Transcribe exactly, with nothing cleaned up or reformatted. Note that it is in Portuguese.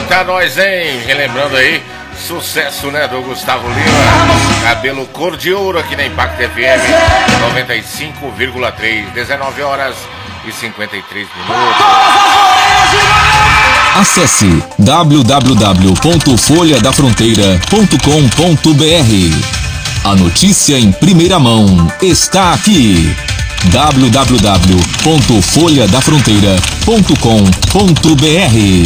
Eita, nós, hein? Relembrando aí, sucesso, né, do Gustavo Lima. Cabelo cor de ouro aqui na Impact F M noventa e cinco vírgula três. dezenove horas e cinquenta e três minutos. Acesse w w w ponto folha da fronteira ponto com ponto b r. A notícia em primeira mão está aqui. w w w ponto folha da fronteira ponto com ponto b r